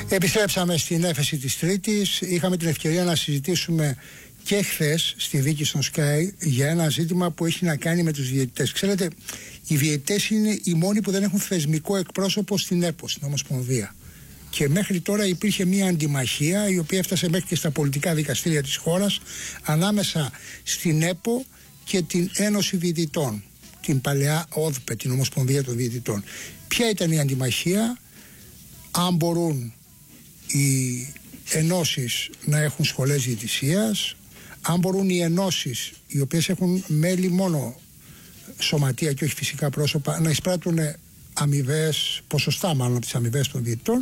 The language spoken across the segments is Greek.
Επιστρέψαμε στην έφεση της Τρίτης. Είχαμε την ευκαιρία να συζητήσουμε και χθες στη δίκη στον Sky για ένα ζήτημα που έχει να κάνει με τους διαιτητές. Ξέρετε, οι διαιτητές είναι οι μόνοι που δεν έχουν θεσμικό εκπρόσωπο στην ΕΠΟ, στην Ομοσπονδία. Και μέχρι τώρα υπήρχε μια αντιμαχία η οποία έφτασε μέχρι και στα πολιτικά δικαστήρια της χώρας ανάμεσα στην ΕΠΟ και την Ένωση Διαιτητών, την παλαιά ΟΔΠΕ, την Ομοσπονδία των Διαιτητών. Ποια ήταν η αντιμαχία? Αν μπορούν οι ενώσεις να έχουν σχολές διαιτησίας, αν μπορούν οι ενώσεις οι οποίες έχουν μέλη μόνο σωματεία και όχι φυσικά πρόσωπα να εισπράττουν αμοιβές, ποσοστά μάλλον από τις αμοιβές των διαιτητών,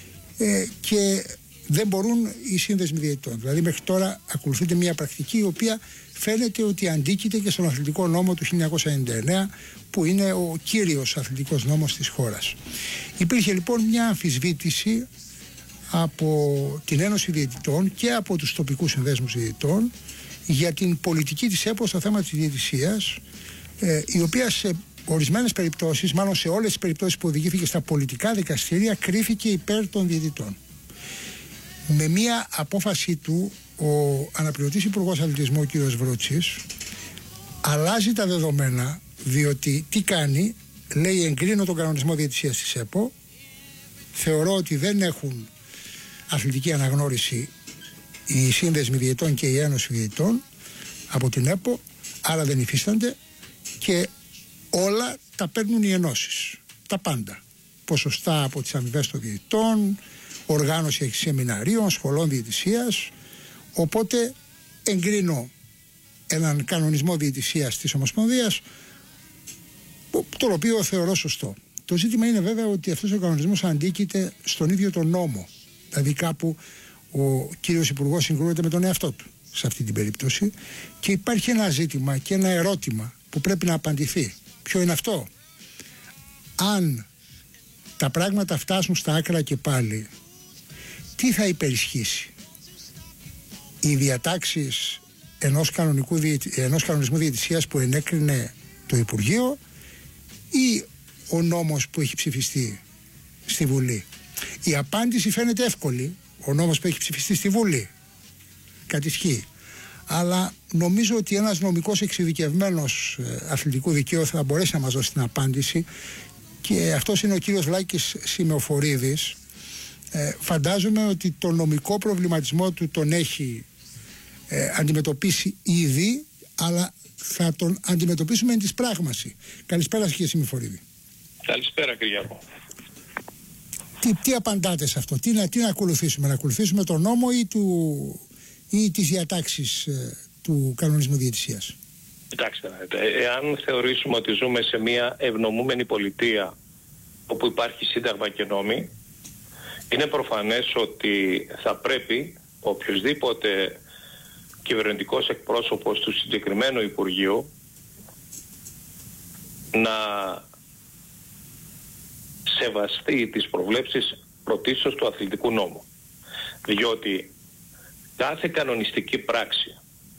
και δεν μπορούν οι σύνδεσμοι διαιτητών. Δηλαδή μέχρι τώρα ακολουθείται μια πρακτική η οποία φαίνεται ότι αντίκειται και στον αθλητικό νόμο του 1999 που είναι ο κύριος αθλητικός νόμος της χώρας. Υπήρχε λοιπόν μια αμφισβήτηση από την Ένωση Διαιτητών και από τους τοπικούς συνδέσμους διαιτητών για την πολιτική της ΕΠΟ στο θέμα της διαιτησίας, η οποία σε ορισμένες περιπτώσεις, μάλλον σε όλες τις περιπτώσεις που οδηγήθηκε στα πολιτικά δικαστήρια, κρίθηκε υπέρ των διαιτητών. Με μια απόφαση του, ο αναπληρωτής Υπουργός Αθλητισμού, ο κ. Βρούτσης, αλλάζει τα δεδομένα, διότι τι κάνει? Λέει, εγκρίνω τον κανονισμό διαιτησίας της ΕΠΟ, θεωρώ ότι δεν έχουν αθλητική αναγνώριση οι σύνδεσμοι διαιτών και η Ένωση Διαιτών από την ΕΠΟ, άρα δεν υφίστανται, και όλα τα παίρνουν οι ενώσεις, τα πάντα. Ποσοστά από τις αμοιβές των διαιτητών, οργάνωση σεμιναρίων, σχολών διαιτησίας. Οπότε εγκρίνω έναν κανονισμό διαιτησίας της Ομοσπονδίας, το οποίο θεωρώ σωστό. Το ζήτημα είναι βέβαια ότι αυτός ο κανονισμός αντίκειται στον ίδιο τον νόμο. Δηλαδή κάπου ο κύριος Υπουργός συγκρούεται με τον εαυτό του σε αυτή την περίπτωση, και υπάρχει ένα ζήτημα και ένα ερώτημα που πρέπει να απαντηθεί. Ποιο είναι αυτό? Αν τα πράγματα φτάσουν στα άκρα και πάλι, τι θα υπερισχύσει? Οι διατάξεις ενός κανονισμού διαιτησίας που ενέκρινε το Υπουργείο ή ο νόμος που έχει ψηφιστεί στη Βουλή? Η απάντηση φαίνεται εύκολη. Ο νόμος που έχει ψηφιστεί στη Βουλή κατησχύει. Αλλά νομίζω ότι ένας νομικός εξειδικευμένος αθλητικού δικαίου θα μπορέσει να μας δώσει την απάντηση, και αυτός είναι ο κύριος Λάκης Σημεοφορίδης. Φαντάζομαι ότι το νομικό προβληματισμό του τον έχει αντιμετωπίσει ήδη, αλλά θα τον αντιμετωπίσουμε εν της πράγμαση. Καλησπέρα κύριε Σημεοφορίδη. Καλησπέρα Κυριάκο. Τι απαντάτε σε αυτό? Τι να ακολουθήσουμε? Να ακολουθήσουμε τον νόμο ή τις διατάξεις του κανονισμού διαιτησίας? Κοιτάξτε, εάν θεωρήσουμε ότι ζούμε σε μια ευνομούμενη πολιτεία όπου υπάρχει σύνταγμα και νόμοι, είναι προφανές ότι θα πρέπει οποιοσδήποτε κυβερνητικός εκπρόσωπος του συγκεκριμένου Υπουργείου να σεβαστεί τις προβλέψεις πρωτίστως του αθλητικού νόμου. Διότι κάθε κανονιστική πράξη,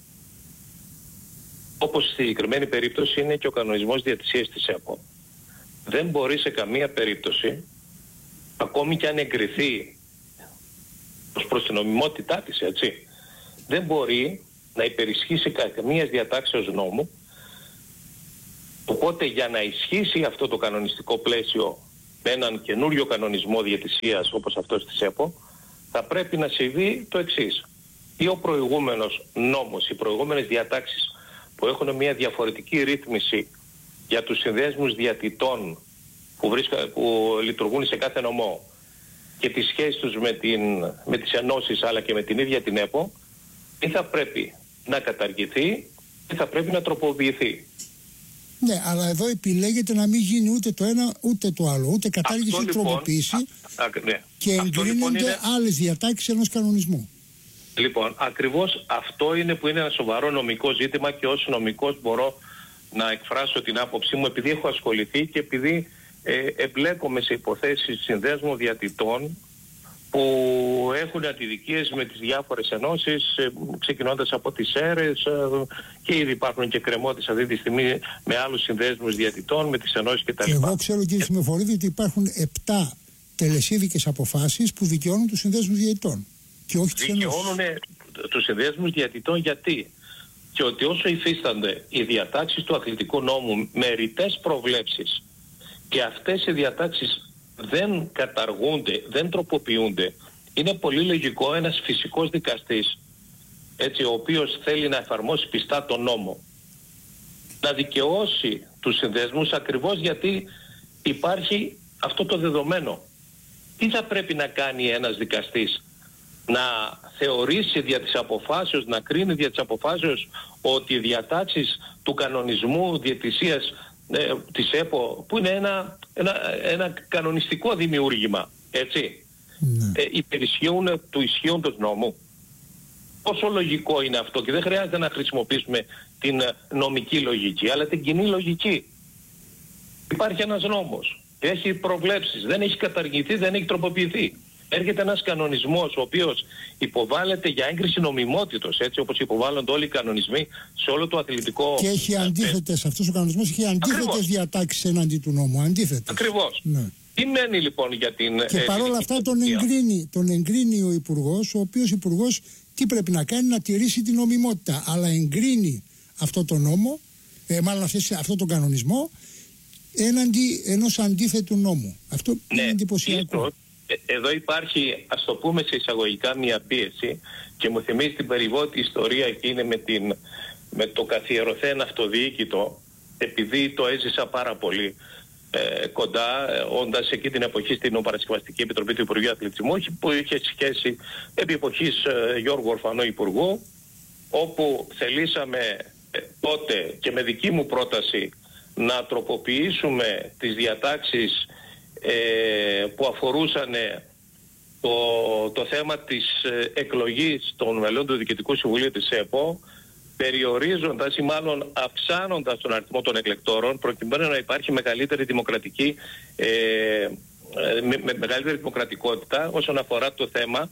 όπως στη συγκεκριμένη περίπτωση είναι και ο κανονισμός διαιτησίας της ΕΠΟ, δεν μπορεί σε καμία περίπτωση, ακόμη και αν εγκριθεί ως προς την νομιμότητά της, έτσι, δεν μπορεί να υπερισχύσει καμίας διατάξεως νόμου. Οπότε για να ισχύσει αυτό το κανονιστικό πλαίσιο με έναν καινούριο κανονισμό διαιτησίας όπως αυτός της ΕΠΟ, θα πρέπει να συμβεί το εξής. Ή ο προηγούμενος νόμος, οι προηγούμενες διατάξεις που έχουν μια διαφορετική ρύθμιση για τους συνδέσμους διαιτητών που λειτουργούν σε κάθε νομό και τις σχέσεις τους με τις ενώσεις αλλά και με την ίδια την ΕΠΟ, ή θα πρέπει να καταργηθεί ή θα πρέπει να τροποποιηθεί. Ναι, αλλά εδώ επιλέγεται να μην γίνει ούτε το ένα ούτε το άλλο, ούτε κατάργηση ούτε τροποποίηση, ναι. Και εγκρίνονται άλλες διατάξεις ενός κανονισμού. Λοιπόν, ακριβώς αυτό είναι που είναι ένα σοβαρό νομικό ζήτημα, και ως νομικός μπορώ να εκφράσω την άποψή μου, επειδή έχω ασχοληθεί και επειδή εμπλέκομαι σε υποθέσεις συνδέσμων διαιτητών που έχουν αντιδικίες με τις διάφορες ενώσεις, ξεκινώντας από τις αίρες, και ήδη υπάρχουν και κρεμότητες αυτή τη στιγμή με άλλους συνδέσμους διαιτητών, με τις ενώσεις κτλ. Εγώ ξέρω κύριε Σημεοφορίδη ότι υπάρχουν 7 τελεσίδικες αποφάσεις που δικαιώνουν τους συνδέσμους διαιτητών. Και όχι δικαιώνουν τους συνδέσμους διαιτητών γιατί? Και ότι όσο υφίστανται οι διατάξεις του αθλητικού νόμου με ρητές προβλέψεις και αυτές οι διατάξεις δεν καταργούνται, δεν τροποποιούνται, είναι πολύ λογικό ένας φυσικός δικαστής, έτσι, ο οποίος θέλει να εφαρμόσει πιστά τον νόμο, να δικαιώσει τους συνδέσμους ακριβώς γιατί υπάρχει αυτό το δεδομένο. Τι θα πρέπει να κάνει ένας δικαστής? Να θεωρήσει δια της αποφάσεως, να κρίνει δια της αποφάσεως ότι οι διατάξεις του κανονισμού διαιτησίας της ΕΠΟ, που είναι ένα κανονιστικό δημιούργημα, έτσι, υπερισχύουν του ισχύοντος νόμου? Πόσο λογικό είναι αυτό? Και δεν χρειάζεται να χρησιμοποιήσουμε την νομική λογική, αλλά την κοινή λογική. Υπάρχει ένας νόμος, έχει προβλέψεις, δεν έχει καταργηθεί, δεν έχει τροποποιηθεί. Έρχεται ένας κανονισμός ο οποίος υποβάλλεται για έγκριση νομιμότητος, έτσι όπως υποβάλλονται όλοι οι κανονισμοί σε όλο το αθλητικό... Και έχει αντίθετες, αυτός ο κανονισμός έχει αντίθετες διατάξεις εναντί του νόμου, αντίθετες. Ακριβώς. Ναι. Τι μένει λοιπόν για την... Και παρόλα αυτά τον εγκρίνει ο Υπουργός, ο οποίος Υπουργός τι πρέπει να κάνει? Να τηρήσει την νομιμότητα. Αλλά εγκρίνει αυτό το νόμο, μάλλον αυτό τον κανονισμό, έναντι ενός αντίθετου νόμου. Αυτό είναι εντυπωσιακό. Εδώ υπάρχει, ας το πούμε σε εισαγωγικά, μια πίεση και μου θυμίζει την περιβόητη ιστορία εκείνη με το καθιερωθέν αυτοδιοίκητο, επειδή το έζησα πάρα πολύ κοντά, όντας εκεί την εποχή στην Παρασκευαστική Επιτροπή του Υπουργείου Αθλητισμού, που είχε σχέση επί εποχής Γιώργου Ορφανού Υπουργού, όπου θελήσαμε τότε και με δική μου πρόταση να τροποποιήσουμε τις διατάξεις που αφορούσαν το θέμα της εκλογής των μελών του Διοικητικού Συμβουλίου της ΕΠΟ, περιορίζοντας ή μάλλον αυξάνοντας τον αριθμό των εκλεκτόρων, προκειμένου να υπάρχει μεγαλύτερη δημοκρατική μεγαλύτερη δημοκρατικότητα όσον αφορά το θέμα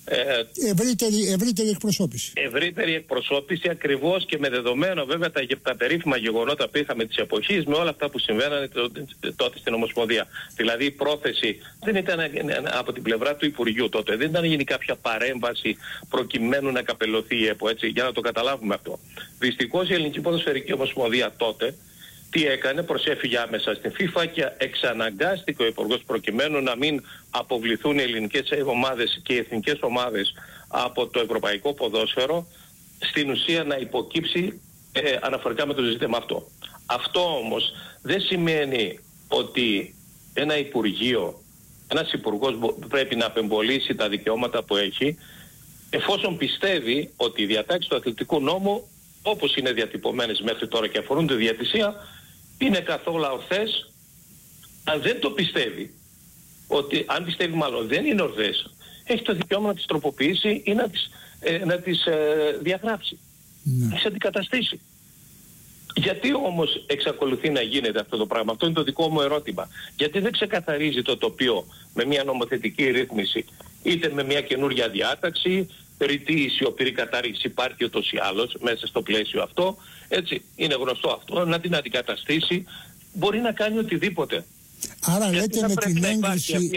ευρύτερη εκπροσώπηση. Ευρύτερη εκπροσώπηση, ακριβώς, και με δεδομένο βέβαια τα περίφημα γεγονότα που είχαμε της εποχής, με όλα αυτά που συμβαίνανε τότε στην Ομοσπονδία. Δηλαδή η πρόθεση δεν ήταν από την πλευρά του Υπουργείου τότε, δεν ήταν να γίνει κάποια παρέμβαση προκειμένου να καπελωθεί η ΕΠΟ, έτσι, για να το καταλάβουμε αυτό. Δυστυχώς η Ελληνική Ποδοσφαιρική Ομοσπονδία τότε τι έκανε? Προσέφυγε άμεσα στην FIFA και εξαναγκάστηκε ο Υπουργός προκειμένου να μην αποβληθούν οι ελληνικές ομάδες και οι εθνικές ομάδες από το ευρωπαϊκό ποδόσφαιρο, στην ουσία να υποκύψει αναφορικά με το ζήτημα αυτό. Αυτό όμως δεν σημαίνει ότι ένα Υπουργείο, ένας Υπουργός πρέπει να απεμπολίσει τα δικαιώματα που έχει, εφόσον πιστεύει ότι οι διατάξεις του αθλητικού νόμου, όπως είναι διατυπωμένες μέχρι τώρα και αφορούν τη διαιτησία, είναι καθόλου ορθές. Αν δεν το πιστεύει, αν πιστεύει μάλλον δεν είναι ορθές, έχει το δικαίωμα να τις τροποποιήσει ή να τις διαγράψει, να τις αντικαταστήσει. Γιατί όμως εξακολουθεί να γίνεται αυτό το πράγμα? Αυτό είναι το δικό μου ερώτημα. Γιατί δεν ξεκαθαρίζει το τοπίο με μια νομοθετική ρύθμιση, είτε με μια καινούργια διάταξη, ρητή ή σιωπηρή κατάργηση υπάρχει ούτως ή άλλως μέσα στο πλαίσιο αυτό, έτσι, είναι γνωστό αυτό, να την αντικαταστήσει, μπορεί να κάνει οτιδήποτε. Άρα λέτε με την έγκριση,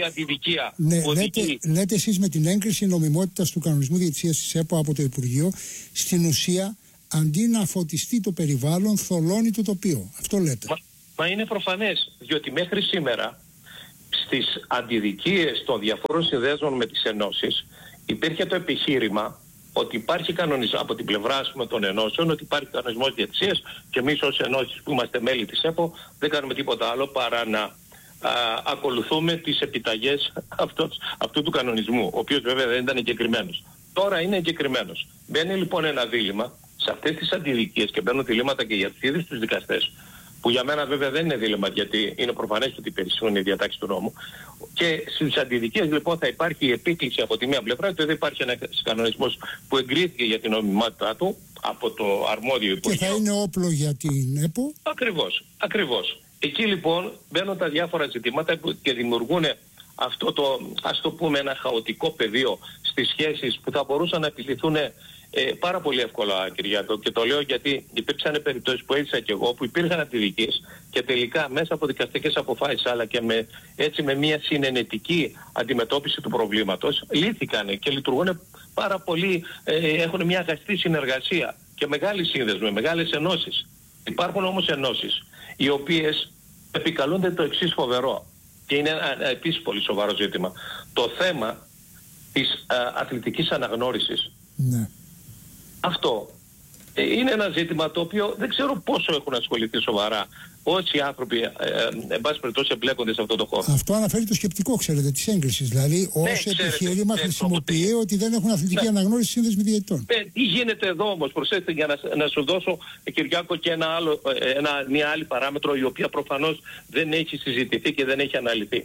λέτε εσείς με την έγκριση νομιμότητας του κανονισμού διαιτησίας της ΕΠΟ από το Υπουργείο, στην ουσία αντί να φωτιστεί το περιβάλλον, θολώνει το τοπίο. Αυτό λέτε. Μα είναι προφανές, διότι μέχρι σήμερα στις αντιδικίες των διαφόρων συνδέσμων με τις ενώσεις υπήρχε το επιχείρημα ότι υπάρχει κανονισμό από την πλευρά των ενώσεων, ότι υπάρχει κανονισμός διαιτησίας και εμείς ως ενώσεις που είμαστε μέλη της ΕΠΟ δεν κάνουμε τίποτα άλλο παρά να ακολουθούμε τις επιταγές αυτού του κανονισμού, ο οποίος βέβαια δεν ήταν εγκεκριμένος. Τώρα είναι εγκεκριμένος. Μπαίνει λοιπόν ένα δίλημμα σε αυτές τις αντιδικίες και μπαίνουν διλήμματα και για τους ίδιους τους δικαστές, που για μένα βέβαια δεν είναι δίλημμα, γιατί είναι προφανές ότι περισσούν οι διατάξεις του νόμου. Και στις αντιδικίες λοιπόν θα υπάρχει η επίκληση από τη μία πλευρά ότι δεν υπάρχει ένας κανονισμός που εγκρίθηκε για την νομιμότητά του από το αρμόδιο Υπουργείο. Και θα είναι όπλο για την ΕΠΟ. Ακριβώς. Εκεί λοιπόν μπαίνουν τα διάφορα ζητήματα και δημιουργούν αυτό το, ας το πούμε, ένα χαοτικό πεδίο στις σχέσεις που θα μπορούσαν να επιληθούν πάρα πολύ εύκολα, Κυριάκο, και το λέω γιατί υπήρξαν περιπτώσεις που έζησα και εγώ που υπήρχαν αντιδικές και τελικά μέσα από δικαστικές αποφάσεις αλλά και με μια συνενετική αντιμετώπιση του προβλήματος λύθηκαν και λειτουργούν πάρα πολύ, έχουν μια αγαστή συνεργασία και μεγάλη σύνδεσμοι, μεγάλες ενώσεις. Υπάρχουν όμως ενώσεις οι οποίες επικαλούνται το εξής φοβερό και είναι επίσης πολύ σοβαρό ζήτημα. Το θέμα της αθλητικής αναγνώρισης. Ναι. Αυτό είναι ένα ζήτημα το οποίο δεν ξέρω πόσο έχουν ασχοληθεί σοβαρά όσοι άνθρωποι εν πάση περιπτώσει εμπλέκονται σε αυτό το χώρο. Αυτό αναφέρει το σκεπτικό, ξέρετε, της έγκρισης. Δηλαδή ως επιχείρημα χρησιμοποιεί ότι δεν έχουν αθλητική αναγνώριση σύνδεσμοι διαιτητών. Τι γίνεται εδώ όμως, προσέξτε, για να σου δώσω, Κυριάκο, και μια άλλη παράμετρο η οποία προφανώς δεν έχει συζητηθεί και δεν έχει αναλυθεί.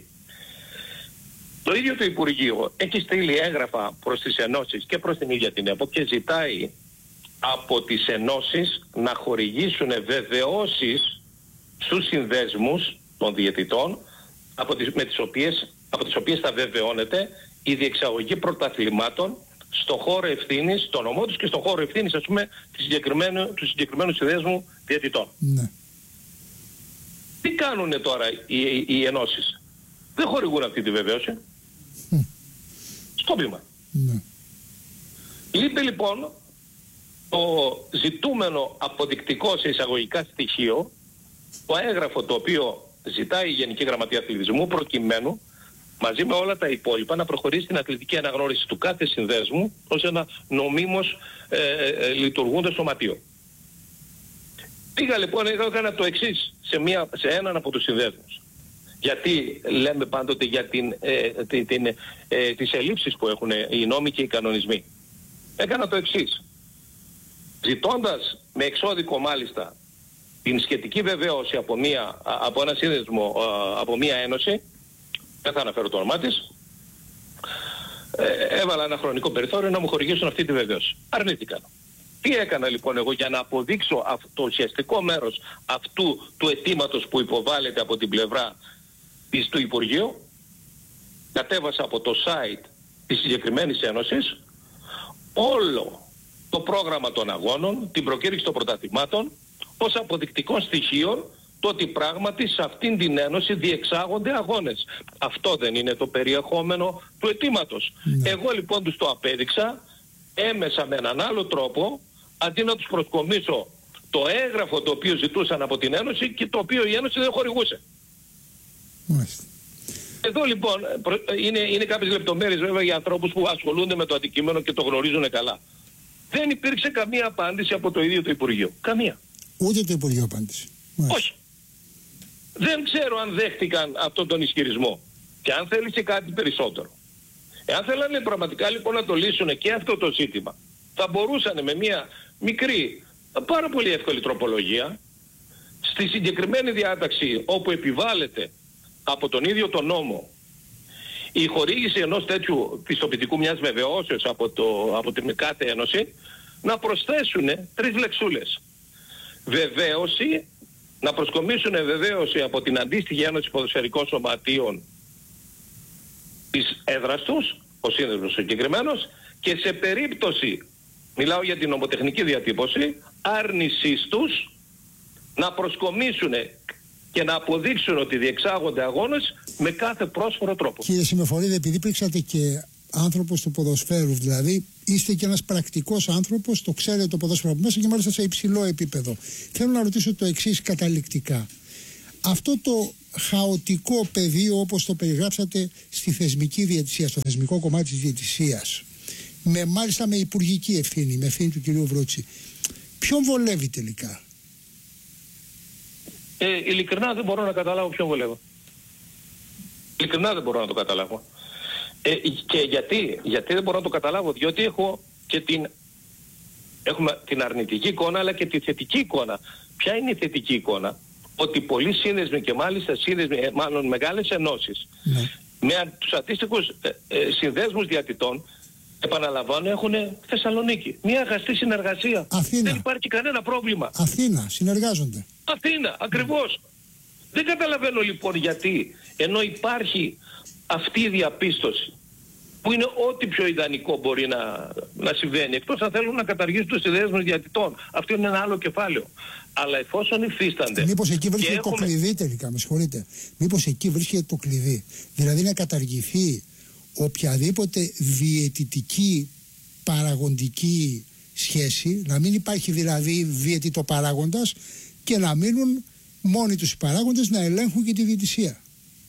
Το ίδιο το Υπουργείο έχει στείλει έγγραφα προς τις ενώσεις και προς την ίδια την ΕΠΟ και ζητάει από τις ενώσεις να χορηγήσουν βεβαιώσεις στους συνδέσμους των διαιτητών από τις οποίες θα βεβαιώνεται η διεξαγωγή πρωταθλημάτων στο χώρο ευθύνης, στο νομό τους και στο χώρο ευθύνης, ας πούμε, του συγκεκριμένου συνδέσμου διαιτητών. Ναι. Τι κάνουνε τώρα οι ενώσεις? Δεν χορηγούν αυτή τη βεβαίωση. Σκόπιμα. Ναι. Λείπει λοιπόν το ζητούμενο αποδεικτικό σε εισαγωγικά στοιχείο, το έγγραφο το οποίο ζητάει η Γενική Γραμματεία Αθλητισμού προκειμένου μαζί με όλα τα υπόλοιπα να προχωρήσει στην αθλητική αναγνώριση του κάθε συνδέσμου ως ένα νομίμως λειτουργούντο σωματείο. Πήγα λοιπόν, έκανα το εξής σε έναν από τους συνδέσμους. Γιατί λέμε πάντοτε για τις ελλείψεις που έχουν οι νόμοι και οι κανονισμοί. Έκανα το εξής. Ζητώντας με εξώδικο μάλιστα την σχετική βεβαίωση από ένα σύνδεσμο, από μια ένωση, δεν θα αναφέρω το όνομά της, έβαλα ένα χρονικό περιθώριο να μου χορηγήσουν αυτή τη βεβαίωση. Αρνήθηκαν. Τι έκανα λοιπόν εγώ για να αποδείξω το ουσιαστικό μέρος αυτού του αιτήματος που υποβάλλεται από την πλευρά του Υπουργείου? Κατέβασα από το site της συγκεκριμένης ένωσης όλο το πρόγραμμα των αγώνων, την προκήρυξη των πρωταθλημάτων ως αποδεικτικών στοιχείων το ότι πράγματι σε αυτήν την ένωση διεξάγονται αγώνες. Αυτό δεν είναι το περιεχόμενο του αιτήματος? Ναι. Εγώ λοιπόν τους το απέδειξα έμεσα με έναν άλλο τρόπο, αντί να τους προσκομίσω το έγγραφο το οποίο ζητούσαν από την Ένωση και το οποίο η Ένωση δεν χορηγούσε. Μάλιστα. Εδώ λοιπόν είναι κάποιες λεπτομέρειες βέβαια για ανθρώπους που ασχολούνται με το αντικείμενο και το γνωρίζουν καλά. Δεν υπήρξε καμία απάντηση από το ίδιο το Υπουργείο. Καμία. Ούτε το Υπουργείο απάντησε. Όχι. Δεν ξέρω αν δέχτηκαν αυτόν τον ισχυρισμό και αν θέλησε κάτι περισσότερο. Εάν θέλανε πραγματικά λοιπόν να το λύσουν και αυτό το ζήτημα, θα μπορούσαν με μια μικρή, πάρα πολύ εύκολη τροπολογία, στη συγκεκριμένη διάταξη όπου επιβάλλεται από τον ίδιο τον νόμο η χορήγηση ενός τέτοιου πιστοποιητικού, μιας βεβαιώσεως από την κάθε ένωση, να προσθέσουν 3 λεξούλες. Βεβαίωση, να προσκομίσουν βεβαίωση από την αντίστοιχη Ένωση Ποδοσφαιρικών Σωματείων της έδρας τους, ο σύνδεσμος συγκεκριμένος, και σε περίπτωση, μιλάω για την νομοτεχνική διατύπωση, άρνησής τους να προσκομίσουν και να αποδείξουν ότι διεξάγονται αγώνες με κάθε πρόσφορο τρόπο. Κύριε Συμμεφορίδη, επειδή υπήρξατε και άνθρωπος του ποδοσφαίρου, δηλαδή είστε και ένας πρακτικός άνθρωπος, το ξέρετε το ποδόσφαιρο από μέσα και μάλιστα σε υψηλό επίπεδο. Θέλω να ρωτήσω το εξής καταληκτικά. Αυτό το χαοτικό πεδίο, όπως το περιγράψατε στη θεσμική διαιτησία, στο θεσμικό κομμάτι της διαιτησίας, μάλιστα με υπουργική ευθύνη, με ευθύνη του κυρίου Βρούτση, ποιον βολεύει τελικά? Ειλικρινά δεν μπορώ να καταλάβω ποιον βολεύω. Ειλικρινά δεν μπορώ να το καταλάβω. Και γιατί δεν μπορώ να το καταλάβω? Διότι έχουμε την αρνητική εικόνα αλλά και τη θετική εικόνα. Ποια είναι η θετική εικόνα? Ότι πολλοί σύνδεσμοι και μάλιστα μάλλον μεγάλες ενώσεις, με τους αντίστοιχους συνδέσμους διατητών, επαναλαμβάνω, έχουν Θεσσαλονίκη. Μια αγαστή συνεργασία. Αθήνα. Δεν υπάρχει κανένα πρόβλημα. Αθήνα, συνεργάζονται. Αθήνα, ακριβώς. Δεν καταλαβαίνω λοιπόν γιατί, ενώ υπάρχει αυτή η διαπίστωση, που είναι ό,τι πιο ιδανικό μπορεί να συμβαίνει, εκτός αν θέλουν να καταργήσουν τους συνδέσμους διαιτητών. Αυτό είναι ένα άλλο κεφάλαιο. Αλλά εφόσον υφίστανται... Μήπως εκεί βρίσκεται το κλειδί τελικά, με συγχωρείτε. Μήπως εκεί βρίσκεται το κλειδί. Δηλαδή να καταργηθεί οποιαδήποτε διαιτητική παραγοντική σχέση, να μην υπάρχει δηλαδή διαιτητοπαράγοντας και να μείνουν μόνοι τους οι παράγοντες να ελέγχουν και τη διαιτησία.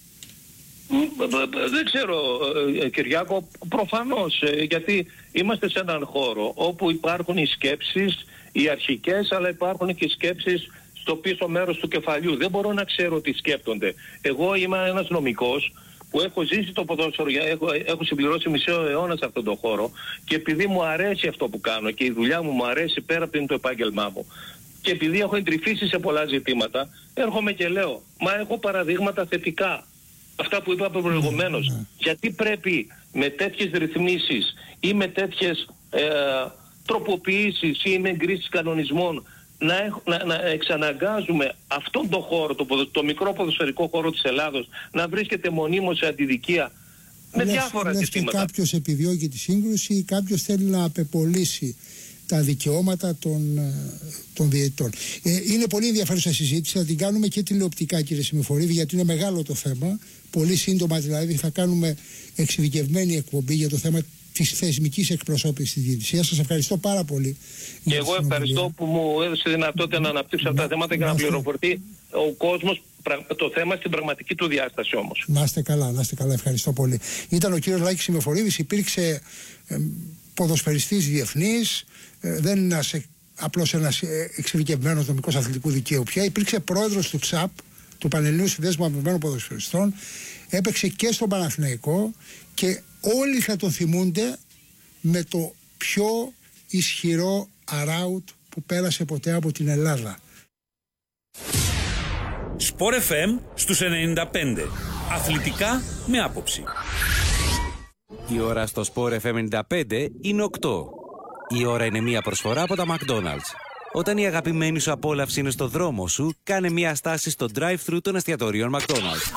Δεν ξέρω, Κυριάκο, προφανώς, γιατί είμαστε σε έναν χώρο όπου υπάρχουν οι σκέψεις, οι αρχικές, αλλά υπάρχουν και οι σκέψεις στο πίσω μέρος του κεφαλιού. Δεν μπορώ να ξέρω τι σκέπτονται. Εγώ είμαι ένας νομικός που έχω ζήσει το ποδόσφαιρο, έχω συμπληρώσει μισό αιώνα σε αυτόν τον χώρο και επειδή μου αρέσει αυτό που κάνω και η δουλειά μου αρέσει πέρα από το επάγγελμά μου και επειδή έχω εντρυφήσει σε πολλά ζητήματα, έρχομαι και λέω, μα έχω παραδείγματα θετικά. Αυτά που είπα προηγουμένως. Γιατί πρέπει με τέτοιες ρυθμίσεις ή με τέτοιες τροποποιήσεις ή με εγκρίσεις κανονισμών να εξαναγκάζουμε αυτόν τον χώρο, το μικρό ποδοσφαιρικό χώρο της Ελλάδος, να βρίσκεται μονίμως σε αντιδικία με διάφορα ζητήματα. Και κάποιος επιδιώκει τη σύγκρουση ή κάποιος θέλει να απεπολύσει τα δικαιώματα των διαιτητών. Είναι πολύ ενδιαφέρουσα συζήτηση, θα την κάνουμε και τηλεοπτικά, κύριε Σιμεφορίδη, γιατί είναι μεγάλο το θέμα. Πολύ σύντομα δηλαδή θα κάνουμε εξειδικευμένη εκπομπή για το θέμα της θεσμικής εκπροσώπησης της διαιτησίας. Σας ευχαριστώ πάρα πολύ. Και εγώ ευχαριστώ που μου έδωσε δυνατότητα να αναπτύξω αυτά τα θέματα και να πληροφορθεί ο κόσμος το θέμα στην πραγματική του διάσταση όμως. Να είστε καλά, ευχαριστώ πολύ. Ήταν ο κύριος Λάκης Σιμεφορίδης, υπήρξε ποδοσφαιριστής διεθνής, δεν είναι απλώς ένας εξειδικευμένος νομικός αθλητικού δικαίου πια. Υπήρξε πρόεδρος του ΤΣΑΠ, του Πανελληνίου Συνδέσμου Αμοιβαίων Ποδοσφαιριστών, έπαιξε και στον Παναθηναϊκό και όλοι θα τον θυμούνται με το πιο ισχυρό αράουτ που πέρασε ποτέ από την Ελλάδα. Sport FM στους 95. Αθλητικά με άποψη. Η ώρα στο Sport FM 95 είναι 8. Η ώρα είναι μια προσφορά από τα McDonald's. Όταν η αγαπημένη σου απόλαυση είναι στο δρόμο σου, κάνε μια στάση στο drive-thru των εστιατορίων McDonald's.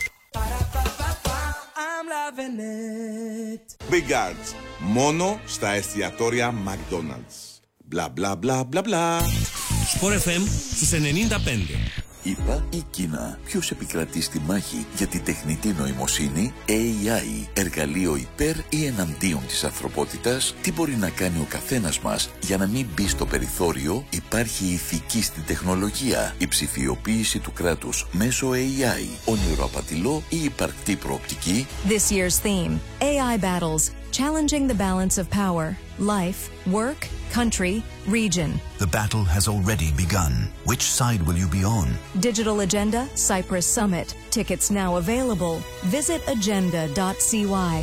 Big Arts. Μόνο στα εστιατόρια McDonald's. Μπλα μπλα μπλα μπλα μπλα. Sport FM στους 95. ΗΠΑ ή Κίνα, ποιος επικρατεί στη μάχη για τη τεχνητή νοημοσύνη, AI, εργαλείο υπέρ ή εναντίον της ανθρωπότητας, τι μπορεί να κάνει ο καθένας μας για να μην μπει στο περιθώριο, υπάρχει η ηθική στην τεχνολογία, η ψηφιοποίηση του κράτους μέσω AI, όνειρο απατηλό ή υπαρκτή προοπτική. This year's theme, AI battles, challenging the balance of power, life, work, country, region. The battle has already begun. Which side will you be on? Digital Agenda, Cyprus Summit. Tickets now available. Visit agenda.cy.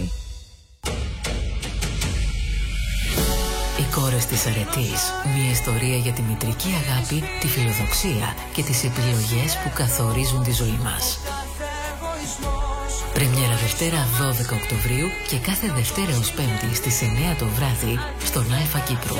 Οι κόρες της Αρετής. Μια ιστορία για τη μητρική αγάπη, τη φιλοδοξία και τις επιλογές που καθορίζουν τη ζωή μας. Πρεμιέρα Δευτέρα 12 Οκτωβρίου και κάθε Δευτέρα ως Πέμπτη στις 9 το βράδυ στον Αλφα Κύπρο.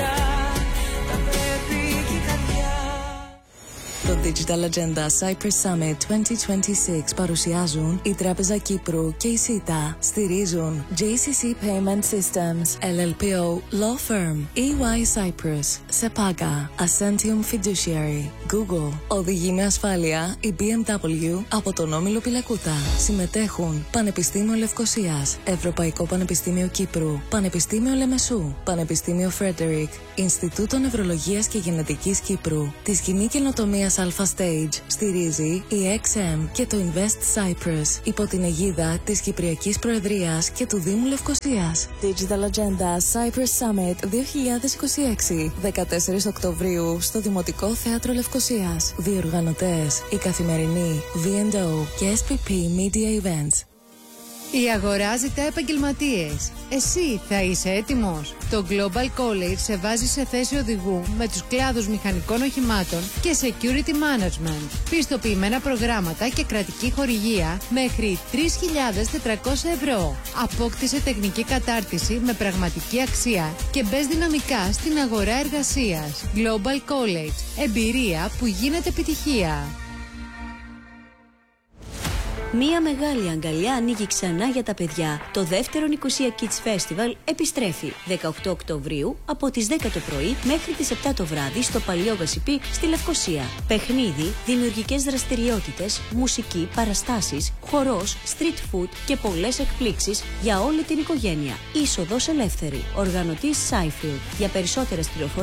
Το Digital Agenda Cyprus Summit 2026 παρουσιάζουν η Τράπεζα Κύπρου και η ΣΥΤΑ. Στηρίζουν JCC Payment Systems, LLPO, Law Firm, EY Cyprus, SEPAGA, Ascentium Fiduciary, Google. Οδηγεί με ασφάλεια η BMW από τον Όμιλο Πιλακούτα. Συμμετέχουν Πανεπιστήμιο Λευκωσίας, Ευρωπαϊκό Πανεπιστήμιο Κύπρου, Πανεπιστήμιο Λεμεσού, Πανεπιστήμιο Φρέντερικ, Ινστιτούτο Νευρολογίας και Γενετικής Κύπρου, τη Σκηνή Καινοτομίας Alpha Stage στηρίζει η XM και το Invest Cyprus υπό την αιγίδα της Κυπριακής Προεδρίας και του Δήμου Λευκωσίας. Digital Agenda Cyprus Summit 2026, 14 Οκτωβρίου στο Δημοτικό Θέατρο Λευκωσίας. Διοργανωτές η Καθημερινή, V&O και SPP Media Events. Η αγορά ζητά επαγγελματίες. Εσύ θα είσαι έτοιμος? Το Global College σε βάζει σε θέση οδηγού με τους κλάδους μηχανικών οχημάτων και Security Management. Πιστοποιημένα προγράμματα και κρατική χορηγία μέχρι 3.400 ευρώ. Απόκτησε τεχνική κατάρτιση με πραγματική αξία και μπες δυναμικά στην αγορά εργασίας. Global College. Εμπειρία που γίνεται επιτυχία. Μία μεγάλη αγκαλιά ανοίγει ξανά για τα παιδιά. Το δεύτερο Νικοσία Kids Festival επιστρέφει 18 Οκτωβρίου από τις 10 το πρωί μέχρι τις 7 το βράδυ στο Παλιό Γασιπί στη Λευκοσία. Παιχνίδι, δημιουργικές δραστηριότητες, μουσική, παραστάσεις, χορός, street food και πολλές εκπλήξεις για όλη την οικογένεια. Είσοδος ελεύθερη. Οργανωτής Seifield. Για περισσότερες πληροφορίες